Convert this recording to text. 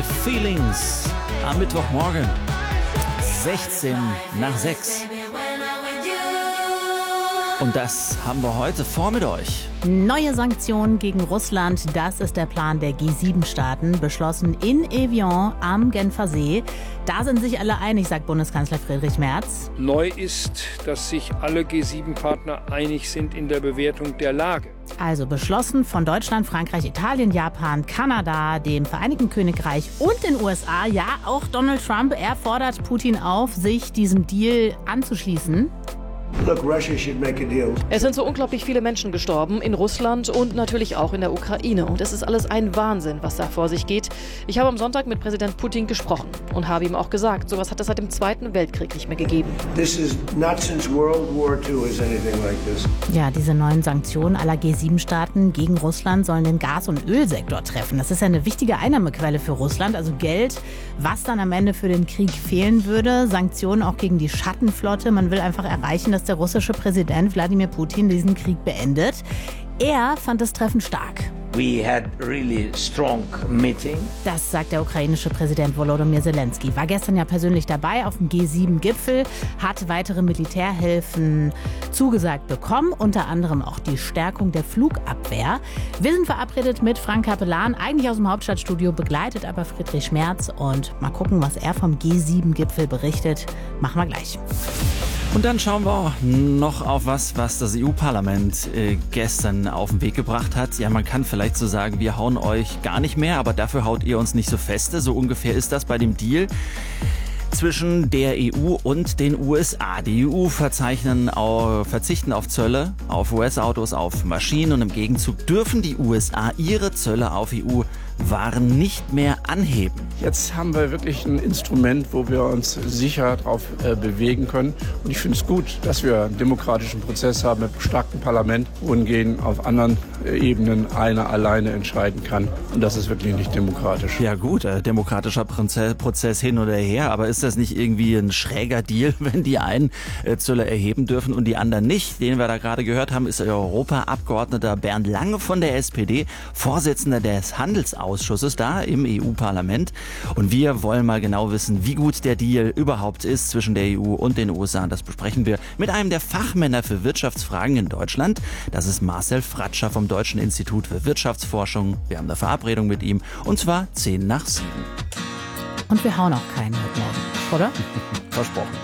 Feelings am Mittwochmorgen, 16:06. Und das haben wir heute vor mit euch. Neue Sanktionen gegen Russland, das ist der Plan der G7-Staaten, beschlossen in Evian am Genfer See. Da sind sich alle einig, sagt Bundeskanzler Friedrich Merz. Neu ist, dass sich alle G7-Partner einig sind in der Bewertung der Lage. Also beschlossen von Deutschland, Frankreich, Italien, Japan, Kanada, dem Vereinigten Königreich und den USA. Ja, auch Donald Trump, er fordert Putin auf, sich diesem Deal anzuschließen. Look, Russia should make a deal. Es sind so unglaublich viele Menschen gestorben in Russland und natürlich auch in der Ukraine. Und es ist alles ein Wahnsinn, was da vor sich geht. Ich habe am Sonntag mit Präsident Putin gesprochen und habe ihm auch gesagt, sowas hat es seit dem Zweiten Weltkrieg nicht mehr gegeben. This is not since World War II is anything like this. Ja, diese neuen Sanktionen aller G7-Staaten gegen Russland sollen den Gas- und Ölsektor treffen. Das ist ja eine wichtige Einnahmequelle für Russland, also Geld, was dann am Ende für den Krieg fehlen würde. Sanktionen auch gegen die Schattenflotte. Man will einfach erreichen, dass der russische Präsident Wladimir Putin diesen Krieg beendet. Er fand das Treffen stark. We had really strong meeting. Das sagt der ukrainische Präsident Volodymyr Zelensky. War gestern ja persönlich dabei auf dem G7-Gipfel, hat weitere Militärhilfen zugesagt bekommen, unter anderem auch die Stärkung der Flugabwehr. Wir sind verabredet mit Frank Capellan, eigentlich aus dem Hauptstadtstudio, begleitet aber Friedrich Merz. Und mal gucken, was er vom G7-Gipfel berichtet. Machen wir gleich. Und dann schauen wir auch noch auf was das EU-Parlament gestern auf den Weg gebracht hat. Ja, man kann vielleicht so sagen, wir hauen euch gar nicht mehr, aber dafür haut ihr uns nicht so feste. So ungefähr ist das bei dem Deal zwischen der EU und den USA. Die EU verzichten auf Zölle auf US-Autos, auf Maschinen und im Gegenzug dürfen die USA ihre Zölle auf EU-Waren nicht mehr anheben. Jetzt haben wir wirklich ein Instrument, wo wir uns sicher drauf bewegen können. Und ich finde es gut, dass wir einen demokratischen Prozess haben mit einem starken Parlament, wohingegen auf anderen Ebenen einer alleine entscheiden kann. Und das ist wirklich nicht demokratisch. Ja gut, demokratischer Prozess hin oder her, aber ist das nicht irgendwie ein schräger Deal, wenn die einen Zölle erheben dürfen und die anderen nicht? Den wir da gerade gehört haben, ist Europaabgeordneter Bernd Lange von der SPD, Vorsitzender des Handelsausschusses da im EU-Parlament. Und wir wollen mal genau wissen, wie gut der Deal überhaupt ist zwischen der EU und den USA. Das besprechen wir mit einem der Fachmänner für Wirtschaftsfragen in Deutschland. Das ist Marcel Fratscher vom Deutschen Institut für Wirtschaftsforschung. Wir haben eine Verabredung mit ihm und zwar 7:10. Und wir hauen auch keinen heute Morgen, oder? Versprochen.